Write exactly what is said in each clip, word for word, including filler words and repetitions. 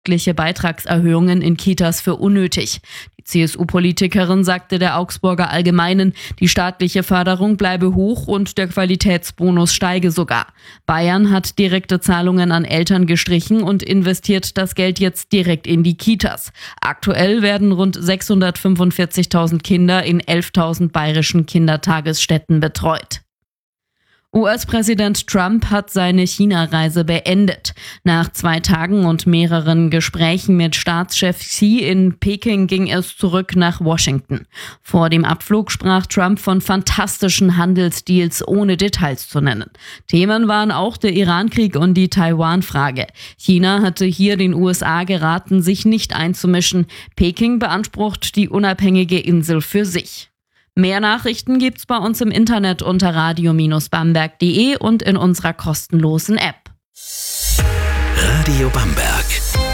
staatliche Beitragserhöhungen in Kitas für unnötig. Die C S U-Politikerin sagte der Augsburger Allgemeinen, die staatliche Förderung bleibe hoch und der Qualitätsbonus steige sogar. Bayern hat direkte Zahlungen an Eltern gestrichen und investiert das Geld jetzt direkt in die Kitas. Aktuell werden rund sechshundertfünfundvierzigtausend Kinder in elftausend bayerischen Kindertagesstätten betreut. U S-Präsident Trump hat seine China-Reise beendet. Nach zwei Tagen und mehreren Gesprächen mit Staatschef Xi in Peking ging es zurück nach Washington. Vor dem Abflug sprach Trump von fantastischen Handelsdeals, ohne Details zu nennen. Themen waren auch der Iran-Krieg und die Taiwan-Frage. China hatte hier den U S A geraten, sich nicht einzumischen. Peking beansprucht die unabhängige Insel für sich. Mehr Nachrichten gibt's bei uns im Internet unter radio Bindestrich bamberg punkt de und in unserer kostenlosen App. Radio Bamberg.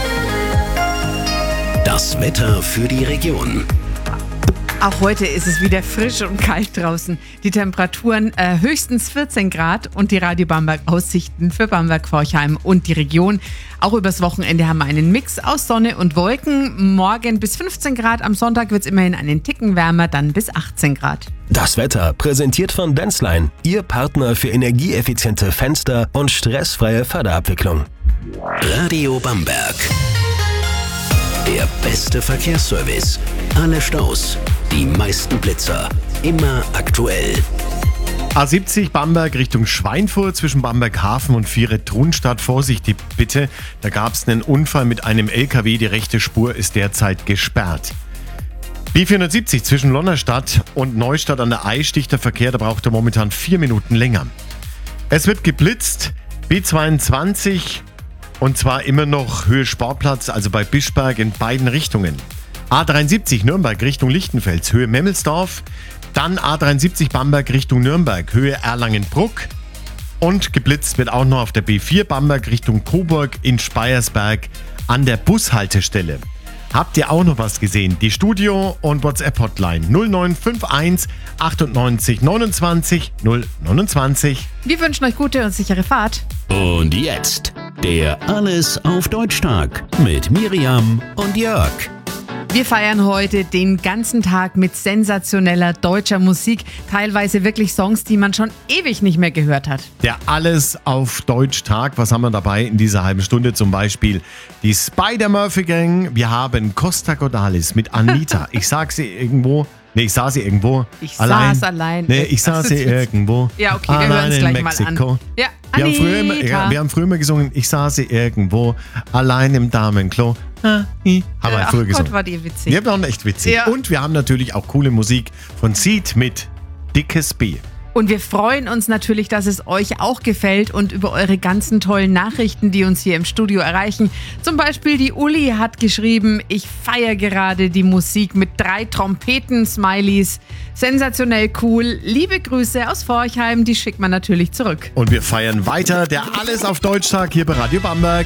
Das Wetter für die Region. Auch heute ist es wieder frisch und kalt draußen. Die Temperaturen äh, höchstens vierzehn Grad und die Radio Bamberg Aussichten für Bamberg-Forchheim und die Region. Auch übers Wochenende haben wir einen Mix aus Sonne und Wolken. Morgen bis fünfzehn Grad, am Sonntag wird es immerhin einen Ticken wärmer, dann bis achtzehn Grad. Das Wetter präsentiert von Denzlein, Ihr Partner für energieeffiziente Fenster und stressfreie Förderabwicklung. Radio Bamberg. Der beste Verkehrsservice. Alle Staus, die meisten Blitzer, immer aktuell. A siebzig Bamberg Richtung Schweinfurt zwischen Bamberg Hafen und Vieret-Trunstadt. Vorsichtig bitte, da gab es einen Unfall mit einem L K W. Die rechte Spur ist derzeit gesperrt. B vierhundertsiebzig zwischen Lonnerstadt und Neustadt an der Ai sticht der Verkehr, da braucht er momentan vier Minuten länger. Es wird geblitzt, B zweiundzwanzig und zwar immer noch Höhe Sportplatz, also bei Bischberg in beiden Richtungen. A dreiundsiebzig Nürnberg Richtung Lichtenfels, Höhe Memmelsdorf. Dann A dreiundsiebzig Bamberg Richtung Nürnberg, Höhe Erlangen-Bruck. Und geblitzt wird auch noch auf der B vier Bamberg Richtung Coburg in Speyersberg an der Bushaltestelle. Habt ihr auch noch was gesehen? Die Studio- und WhatsApp-Hotline null neun fünf eins achtundneunzig neunundzwanzig null neunundzwanzig. Wir wünschen euch gute und sichere Fahrt. Und jetzt der Alles auf Deutsch-Tag mit Miriam und Jörg. Wir feiern heute den ganzen Tag mit sensationeller deutscher Musik. Teilweise wirklich Songs, die man schon ewig nicht mehr gehört hat. Der Alles auf Deutsch-Tag. Was haben wir dabei in dieser halben Stunde? Zum Beispiel die Spider-Murphy-Gang. Wir haben Costa Cordalis mit Anita. Ich sag sie irgendwo. Nee, ich sah sie irgendwo. Ich allein. saß allein. Nee, ich sah sie irgendwo. Ja, okay, wir hören es gleich mal an. Ja, wir, haben früher Anita. immer, ja, wir haben früher immer gesungen, ich sah sie irgendwo, allein im Damenklo. Haben wir Ach früher Gott, gesungen. war die witzig. Wir waren echt witzig. Ja. Und wir haben natürlich auch coole Musik von Seed mit Dickes B. Und wir freuen uns natürlich, dass es euch auch gefällt und über eure ganzen tollen Nachrichten, die uns hier im Studio erreichen. Zum Beispiel die Uli hat geschrieben, ich feiere gerade die Musik mit drei Trompeten-Smileys. Sensationell cool. Liebe Grüße aus Forchheim, die schickt man natürlich zurück. Und wir feiern weiter der Alles auf Deutsch-Tag hier bei Radio Bamberg.